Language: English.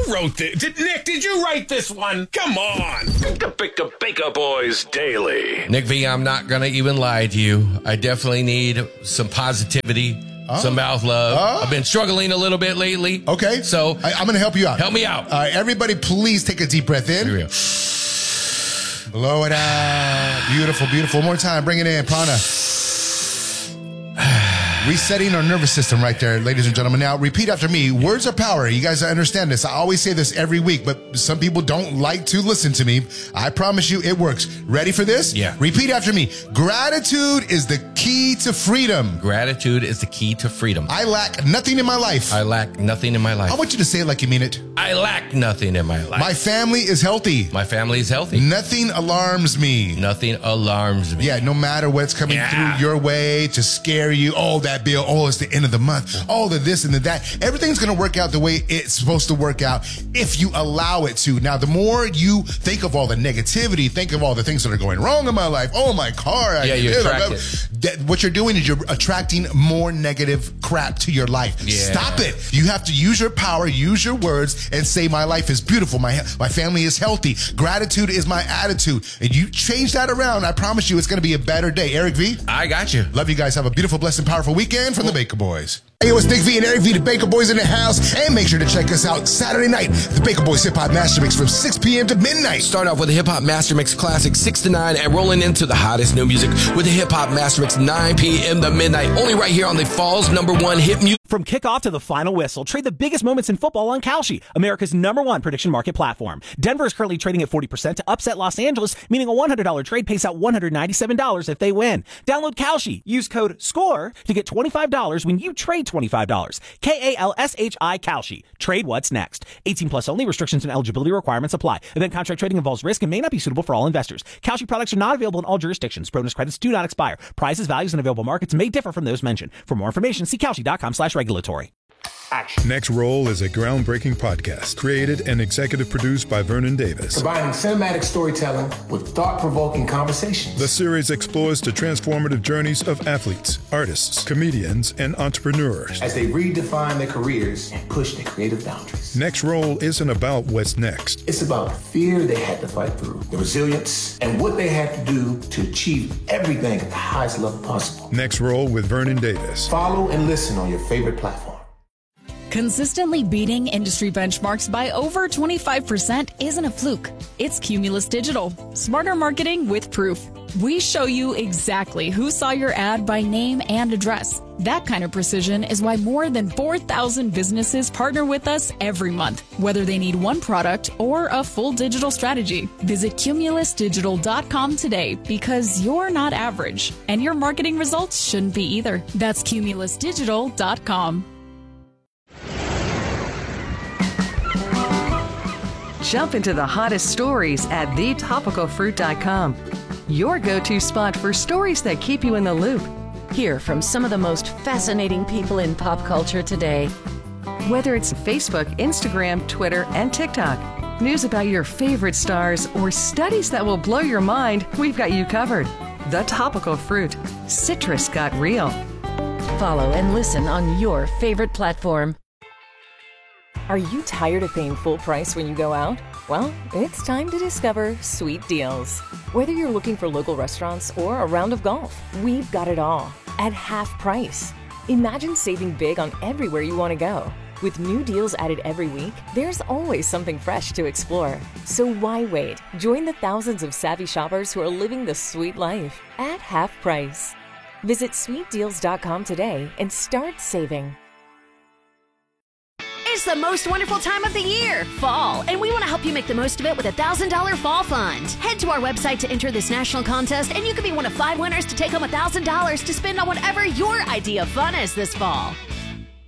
You wrote this. Nick, did you write this one? Come on. The Baker Boys Daily. Nick V, I'm not going to even lie to you. I definitely need some positivity, some mouth love. I've been struggling a little bit lately. Okay. So I'm going to help you out. Help me out. All right, everybody, please take a deep breath in. Here we go. Blow it out. Beautiful, beautiful. One more time. Bring it in. Prana. Resetting our nervous system right there, ladies and gentlemen. Now, repeat after me. Words are power. You guys understand this. I always say this every week, but some people don't like to listen to me. I promise you it works. Ready for this? Yeah. Repeat after me. Gratitude is the key to freedom. Gratitude is the key to freedom. I lack nothing in my life. I lack nothing in my life. I want you to say it like you mean it. I lack nothing in my life. My family is healthy. My family is healthy. Nothing alarms me. Nothing alarms me. Yeah, no matter what's coming through your way to scare you. Oh, that bill. Oh, it's the end of the month. Oh, the this and the that. Everything's going to work out the way it's supposed to work out if you allow it to. Now, the more you think of all the negativity, think of all the things that are going wrong in my life. Oh, my car. You attract it. What you're doing is you're attracting more negative crap to your life. Yeah. Stop it. You have to use your power, use your words, and say, my life is beautiful. My family is healthy. Gratitude is my attitude. And you change that around, I promise you it's going to be a better day. Eric V? I got you. Love you guys. Have a beautiful, blessed, and powerful weekend from the Baker Boys. Hey, it's Nick V and Eric V, the Baker Boys in the house. And make sure to check us out Saturday night, the Baker Boys Hip Hop Master Mix from 6 p.m. to midnight. Start off with a Hip Hop Master Mix Classic 6 to 9 and rolling into the hottest new music with the Hip Hop Master Mix 9 p.m. to midnight. Only right here on the Fall's #1 hit music. From kickoff to the final whistle, trade the biggest moments in football on Kalshi, America's #1 prediction market platform. Denver is currently trading at 40% to upset Los Angeles, meaning a $100 trade pays out $197 if they win. Download Kalshi. Use code SCORE to get $25 when you trade $25. Kalshi Kalshi. Trade what's next. 18 plus only. Restrictions and eligibility requirements apply. Event contract trading involves risk and may not be suitable for all investors. Kalshi products are not available in all jurisdictions. Bonus credits do not expire. Prices, values, and available markets may differ from those mentioned. For more information, see Kalshi.com/regulatory. Next Roll is a groundbreaking podcast created and executive produced by Vernon Davis. Combining cinematic storytelling with thought-provoking conversations. The series explores the transformative journeys of athletes, artists, comedians, and entrepreneurs as they redefine their careers and push their creative boundaries. Next Roll isn't about what's next. It's about the fear they had to fight through, the resilience, and what they had to do to achieve everything at the highest level possible. Next Roll with Vernon Davis. Follow and listen on your favorite platform. Consistently beating industry benchmarks by over 25% isn't a fluke. It's Cumulus Digital. Smarter marketing with proof. We show you exactly who saw your ad by name and address. That kind of precision is why more than 4,000 businesses partner with us every month, whether they need one product or a full digital strategy. Visit cumulusdigital.com today because you're not average, and your marketing results shouldn't be either. That's cumulusdigital.com. Jump into the hottest stories at thetopicalfruit.com. Your go-to spot for stories that keep you in the loop. Hear from some of the most fascinating people in pop culture today. Whether it's Facebook, Instagram, Twitter, and TikTok, news about your favorite stars, or studies that will blow your mind, we've got you covered. The Topical Fruit. Citrus got real. Follow and listen on your favorite platform. Are you tired of paying full price when you go out? Well, it's time to discover Sweet Deals. Whether you're looking for local restaurants or a round of golf, we've got it all at half price. Imagine saving big on everywhere you want to go. With new deals added every week, there's always something fresh to explore. So why wait? Join the thousands of savvy shoppers who are living the sweet life at half price. Visit sweetdeals.com today and start saving. It's the most wonderful time of the year, fall, and we want to help you make the most of it with a $1,000 fall fund. Head to our website to enter this national contest, and you could be one of 5 winners to take home $1,000 to spend on whatever your idea of fun is this fall.